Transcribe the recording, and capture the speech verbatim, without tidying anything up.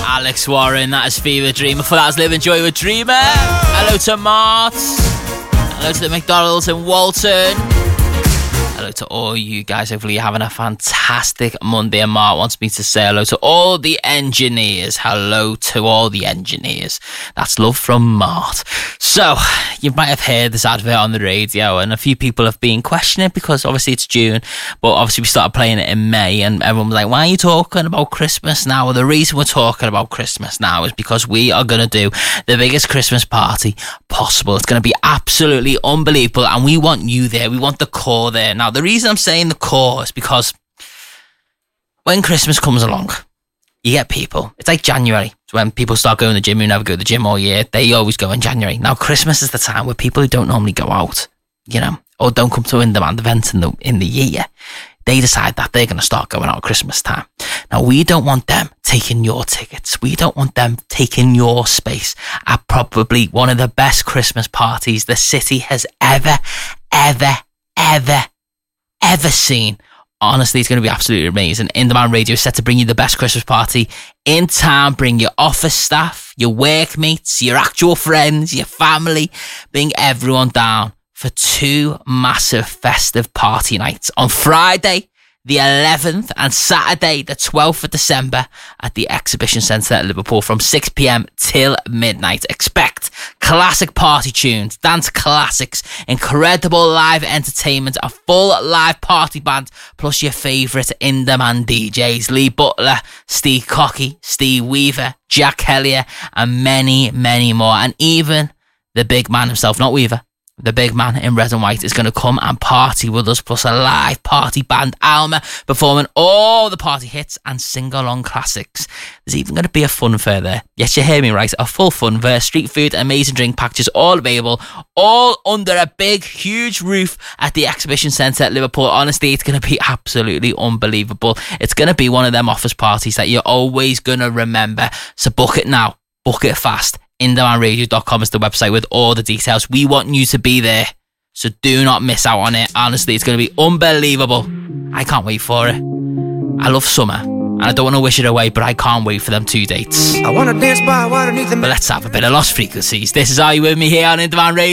Alex Warren, that is Fever Dreamer. For that was Live Enjoy with Dreamer. Hello to Mart. Hello to the McDonald's in Walton. Hello to all you guys. Hopefully you're having a fantastic Monday. And Mark wants me to say hello to all the engineers. Hello to all the engineers. That's love from Mart. So, you might have heard this advert on the radio, and a few people have been questioning it because obviously it's June, but obviously we started playing it in May, and everyone was like, why are you talking about Christmas now? Well, the reason we're talking about Christmas now is because we are going to do the biggest Christmas party possible. It's going to be absolutely unbelievable, and we want you there. We want the core there. Now, the reason I'm saying the core is because when Christmas comes along, you get people. It's like January. It's when people start going to the gym who never go to the gym all year. They always go in January. Now, Christmas is the time where people who don't normally go out, you know, or don't come to in-demand events in the, in the year, they decide that they're going to start going out at Christmas time. Now, we don't want them taking your tickets. We don't want them taking your space at probably one of the best Christmas parties the city has ever, ever, ever, ever seen. Honestly, it's going to be absolutely amazing. In-Demand Radio is set to bring you the best Christmas party in town. Bring your office staff, your workmates, your actual friends, your family. Bring everyone down for two massive festive party nights on Friday, the eleventh, and Saturday, the twelfth of December at the Exhibition Centre at Liverpool from six p.m. till midnight. Expect classic party tunes, dance classics, incredible live entertainment, a full live party band, plus your favourite in-demand D Js, Lee Butler, Steve Cocky, Steve Weaver, Jack Hellier, and many, many more. And even the big man himself, not Weaver, the big man in red and white is going to come and party with us, plus a live party band, Alma, performing all the party hits and sing-along classics. There's even going to be a fun fair there. Yes, you hear me right. A full fun fair, street food, amazing drink packages, all available, all under a big, huge roof at the Exhibition Centre at Liverpool. Honestly, it's going to be absolutely unbelievable. It's going to be one of them office parties that you're always going to remember. So book it now. Book it fast. in demand radio dot com is the website with all the details. We want you to be there, so do not miss out on it. Honestly, it's going to be unbelievable. I can't wait for it. I love summer, and I don't want to wish it away, but I can't wait for them two dates. I want to dance by water underneath the... But let's have a bit of Lost Frequencies. This is Are You With Me here on In Demand Radio.